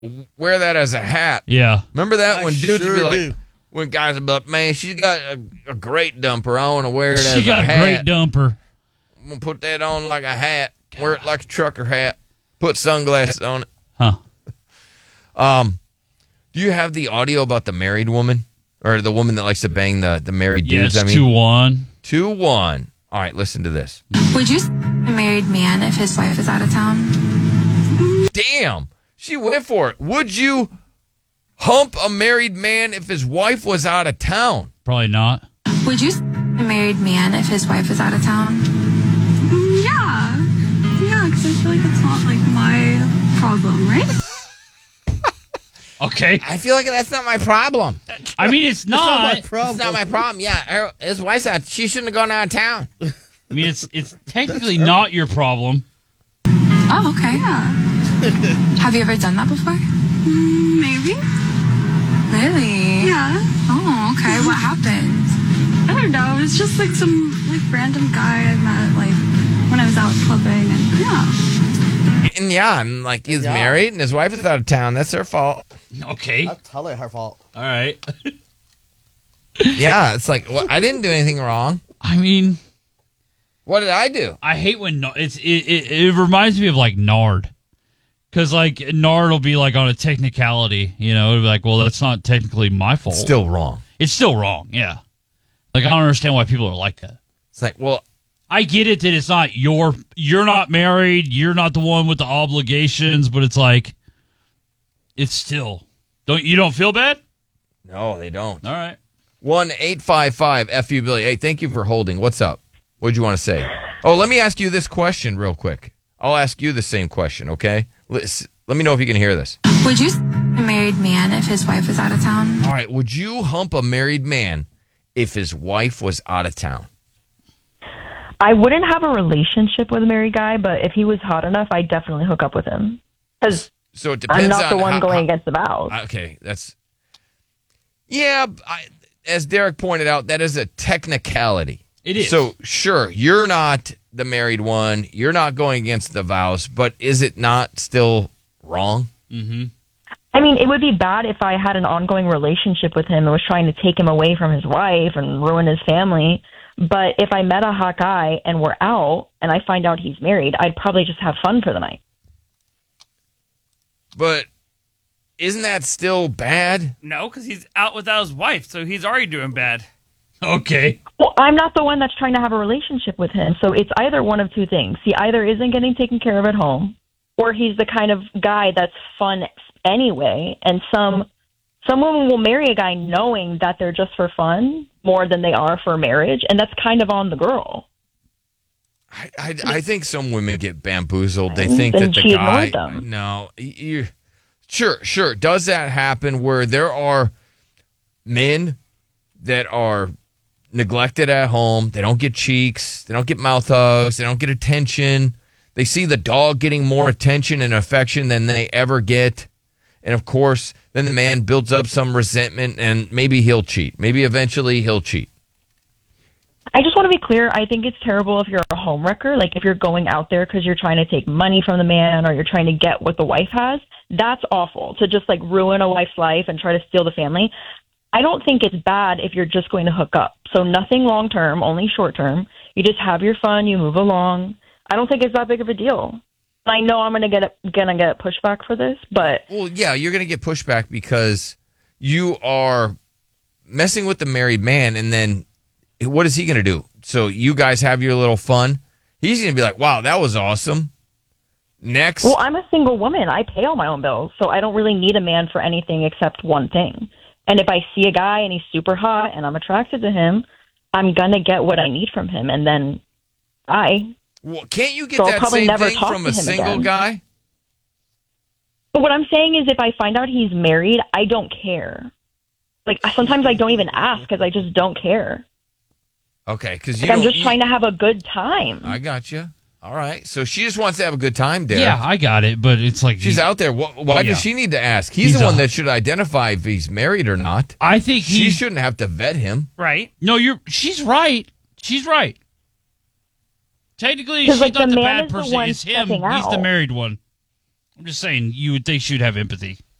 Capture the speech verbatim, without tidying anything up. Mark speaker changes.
Speaker 1: wear that as a hat.
Speaker 2: Yeah.
Speaker 1: Remember that
Speaker 3: I
Speaker 1: when dudes
Speaker 3: sure
Speaker 1: would be like,
Speaker 3: do.
Speaker 1: when guys would be like, man, she's got a, a great dumper. I want to wear it as
Speaker 2: She got
Speaker 1: a
Speaker 2: a
Speaker 1: hat.
Speaker 2: great dumper.
Speaker 1: I'm going to put that on like a hat. Wear it like a trucker hat. Put sunglasses on it.
Speaker 2: Huh.
Speaker 1: Um, do you have the audio about the married woman? Or the woman that likes to bang the, the married dudes?
Speaker 2: Yes,
Speaker 1: I mean,
Speaker 2: two one.
Speaker 1: two one. All right, listen to this.
Speaker 4: Would you s- a married man if his wife is out of town?
Speaker 1: Damn. She went for it. Would you hump a married man if his wife was out of town?
Speaker 2: Probably not.
Speaker 4: Would you s- a married man if his wife is out of town?
Speaker 5: Yeah. Yeah, because I feel like it's not like my problem, right?
Speaker 2: Okay.
Speaker 1: I feel like that's not my problem.
Speaker 2: I mean, it's not.
Speaker 1: It's not my problem. Yeah, her, his wife's out. She shouldn't have gone out of town.
Speaker 2: I mean, it's it's technically not your problem.
Speaker 4: Oh, okay. Yeah. Have you ever done that before?
Speaker 5: Maybe.
Speaker 4: Really?
Speaker 5: Yeah.
Speaker 4: Oh, okay. What happened?
Speaker 5: I don't know. It was just like some like random guy I met like when I was out clubbing, and yeah.
Speaker 1: And yeah, I'm like, he's
Speaker 3: Yeah.
Speaker 1: married and his wife is out of town. That's her fault.
Speaker 2: Okay.
Speaker 3: That's totally her fault.
Speaker 2: All right.
Speaker 1: Yeah, it's like, well, I didn't do anything wrong.
Speaker 2: I mean,
Speaker 1: What did I do?
Speaker 2: I hate when N- it's it, it, it reminds me of like Nard. Because like Nard will be like on a technicality, you know, it'll be like, well, that's not technically my fault.
Speaker 1: Still wrong.
Speaker 2: It's still wrong, yeah. Like I don't understand why people are like that.
Speaker 1: It's like, well,
Speaker 2: I get it that it's not your, you're not married, you're not the one with the obligations, but it's like, it's still, don't you don't feel bad?
Speaker 1: no, they don't.
Speaker 2: All right.
Speaker 1: one eight five five F U Billy. Hey, thank you for holding. What's up? What'd you want to say? Oh, let me ask you this question real quick. I'll ask you the same question, okay? Let let me know if you can hear this.
Speaker 4: Would you s- a married man if his wife is out of town?
Speaker 1: All right, would you hump a married man if his wife was out of town?
Speaker 6: I wouldn't have a relationship with a married guy, but if he was hot enough, I'd definitely hook up with him. Because
Speaker 1: So it depends
Speaker 6: I'm not the
Speaker 1: on
Speaker 6: one
Speaker 1: how-
Speaker 6: going
Speaker 1: how-
Speaker 6: against the vows.
Speaker 1: Okay, that's yeah. I, as Derek pointed out, that is a technicality.
Speaker 2: It is.
Speaker 1: So sure, you're not the married one. You're not going against the vows, but is it not still wrong?
Speaker 2: Mm-hmm.
Speaker 6: I mean, it would be bad if I had an ongoing relationship with him and was trying to take him away from his wife and ruin his family. But if I met a hot guy and we're out and I find out he's married, I'd probably just have fun for the night.
Speaker 1: But isn't that still bad?
Speaker 7: No, because he's out without his wife, so he's already doing bad.
Speaker 2: Okay.
Speaker 6: Well, I'm not the one that's trying to have a relationship with him. So it's either one of two things. He either isn't getting taken care of at home, or he's the kind of guy that's fun anyway. And some some women will marry a guy knowing that they're just for fun more than they are for marriage, and that's kind of on the girl.
Speaker 1: I, I, I think some women get bamboozled. They think
Speaker 6: Then
Speaker 1: that the
Speaker 6: she
Speaker 1: guy.
Speaker 6: ignored them.
Speaker 1: No, you sure, sure. Does that happen where there are men that are neglected at home? They don't get cheeks. They don't get mouth hugs. They don't get attention. They see the dog getting more attention and affection than they ever get. And of course, then the man builds up some resentment and maybe he'll cheat. Maybe eventually he'll cheat.
Speaker 6: I just want to be clear. I think it's terrible if you're a homewrecker, like if you're going out there because you're trying to take money from the man or you're trying to get what the wife has. That's awful to just like ruin a wife's life and try to steal the family. I don't think it's bad if you're just going to hook up. So nothing long term, only short term. You just have your fun, you move along. I don't think it's that big of a deal. I know I'm going to get gonna get pushback for this, but
Speaker 1: Well, yeah, you're going to get pushback because you are messing with the married man, and then what is he going to do? So you guys have your little fun. He's going to be like, wow, that was awesome. Next.
Speaker 6: well, I'm a single woman. I pay all my own bills, so I don't really need a man for anything except one thing. And if I see a guy and he's super hot and I'm attracted to him, I'm going to get what I need from him, and then I.
Speaker 1: Well, can't you get
Speaker 6: So I'll
Speaker 1: that
Speaker 6: probably
Speaker 1: same
Speaker 6: never
Speaker 1: thing
Speaker 6: talk
Speaker 1: from
Speaker 6: to
Speaker 1: a
Speaker 6: him
Speaker 1: single
Speaker 6: again.
Speaker 1: guy?
Speaker 6: But what I'm saying is if I find out he's married, I don't care. Like, sometimes I don't even ask because I just don't care.
Speaker 1: Okay, because you
Speaker 6: Like, I'm
Speaker 1: don't-
Speaker 6: just
Speaker 1: you-
Speaker 6: trying to have a good time.
Speaker 1: I got you. All right. So she just wants to have a good time, Derek.
Speaker 2: Yeah, I got it, but it's like
Speaker 1: She's out there. Wh- Why
Speaker 2: Yeah.
Speaker 1: does she need to ask? He's,
Speaker 2: He's
Speaker 1: the one
Speaker 2: a-
Speaker 1: that should identify if he's married or not.
Speaker 2: I think
Speaker 1: She
Speaker 2: he.
Speaker 1: shouldn't have to vet him.
Speaker 7: Right?
Speaker 2: No, you're. She's right. She's right. Technically,
Speaker 6: 'Cause,
Speaker 2: she's
Speaker 6: like,
Speaker 2: not
Speaker 6: the
Speaker 2: the
Speaker 6: man
Speaker 2: bad
Speaker 6: is the
Speaker 2: person.
Speaker 6: one
Speaker 2: It's him.
Speaker 6: stepping
Speaker 2: He's the
Speaker 6: out.
Speaker 2: married one. I'm just saying, you would think she would have empathy.